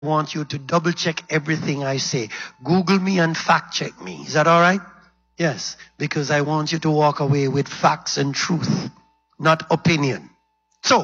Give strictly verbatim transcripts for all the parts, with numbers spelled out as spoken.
want you to double check everything I say. Google me and fact check me. Is that all right? Yes, because I want you to walk away with facts and truth, not opinion. So,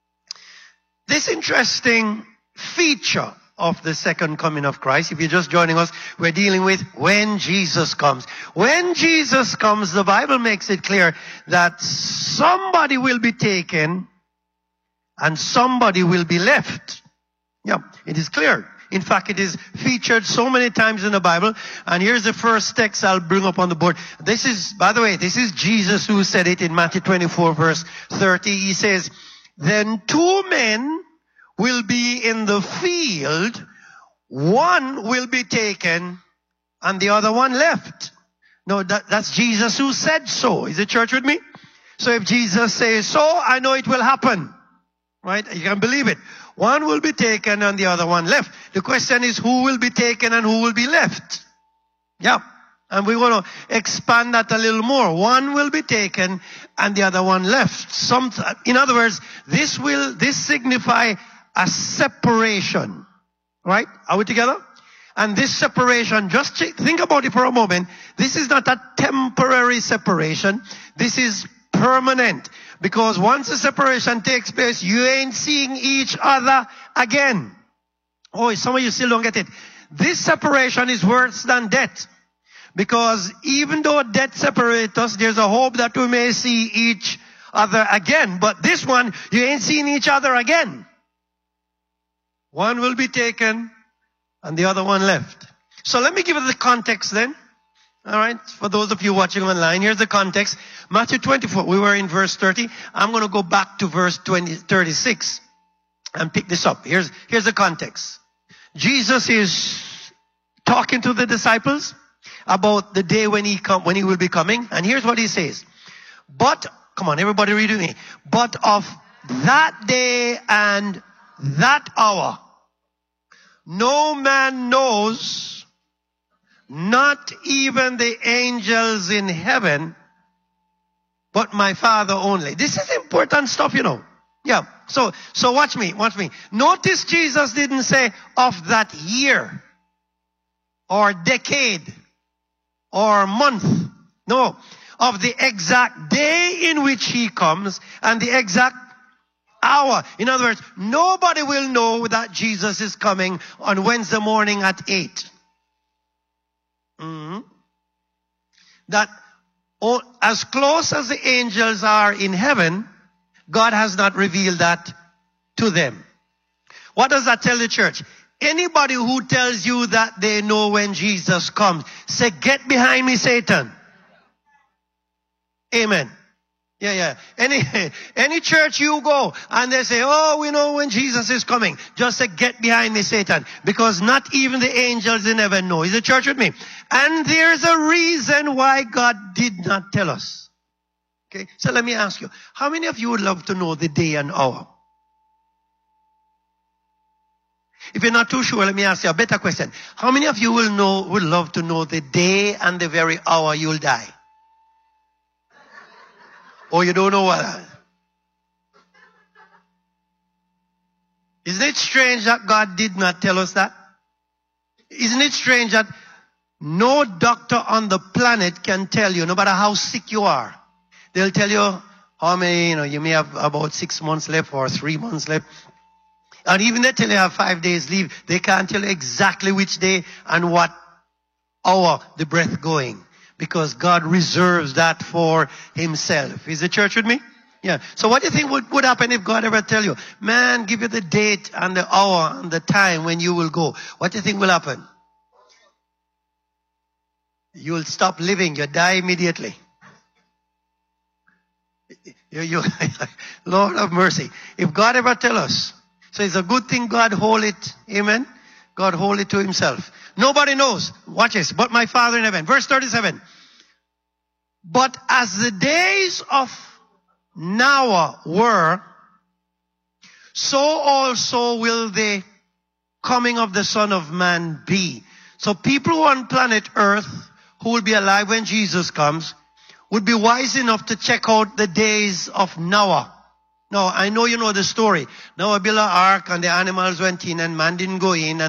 this interesting feature of the second coming of Christ, if you're just joining us, we're dealing with when Jesus comes. When Jesus comes, the Bible makes it clear that somebody will be taken and somebody will be left. Yeah, it is clear. In fact, it is featured so many times in the Bible. And here's the first text I'll bring up on the board. This is, by the way, this is Jesus who said it in Matthew twenty-four, verse thirty. He says, then two men will be in the field. One will be taken and the other one left. No, that, that's Jesus who said so. Is the church with me? So if Jesus says so, I know it will happen. Right? You can believe it. One will be taken and the other one left. The question is who will be taken and who will be left? Yeah. And we want to expand that a little more. One will be taken and the other one left. Some, in other words, this will, this signify a separation. Right? Are we together? And this separation, just think about it for a moment. This is not a temporary separation. This is permanent. Because once the separation takes place, you ain't seeing each other again. Oh, some of you still don't get it. This separation is worse than death. Because even though death separates us, there's a hope that we may see each other again. But this one, you ain't seeing each other again. One will be taken and the other one left. So let me give you the context then. All right, for those of you watching online, here's the context. Matthew twenty-four, we were in verse thirty. I'm going to go back to verse twenty, thirty-six and pick this up. Here's, here's the context. Jesus is talking to the disciples about the day when he come, when he will be coming. And here's what he says. But, come on, everybody read with me. But of that day and that hour, no man knows, not even the angels in heaven, but my Father only. This is important stuff, you know. Yeah. So, so watch me, watch me. Notice Jesus didn't say of that year or decade or month. No. Of the exact day in which he comes and the exact hour. In other words, nobody will know that Jesus is coming on Wednesday morning at eight. Mm-hmm. That oh, as close as the angels are in heaven, God has not revealed that to them. What does that tell the church? Anybody who tells you that they know when Jesus comes, say, get behind me, Satan. Amen. Yeah, yeah. Any, any church you go and they say, oh, we know when Jesus is coming. Just say, get behind me, Satan. Because not even the angels in heaven know. Is the church with me? And there's a reason why God did not tell us. Okay. So let me ask you, how many of you would love to know the day and hour? If you're not too sure, let me ask you a better question. How many of you will know, would love to know the day and the very hour you'll die? Or you don't know what? Isn't it strange that God did not tell us that? Isn't it strange that no doctor on the planet can tell you, no matter how sick you are, they'll tell you how many, you know, you may have about six months left or three months left. And even they tell you have five days leave, they can't tell you exactly which day and what hour the breath going. Because God reserves that for himself. Is the church with me? Yeah. So what do you think would, would happen if God ever tell you, man, give you the date and the hour and the time when you will go? What do you think will happen? You will stop living. You'll die immediately. You, you, Lord of mercy. If God ever tell us, so it's a good thing God hold it. Amen. God hold it to himself. Nobody knows. Watch this. But my Father in heaven. Verse thirty-seven. But as the days of Noah were, so also will the coming of the Son of Man be. So people on planet Earth who will be alive when Jesus comes would be wise enough to check out the days of Noah. Now, I know you know the story. Noah built an ark and the animals went in and man didn't go in.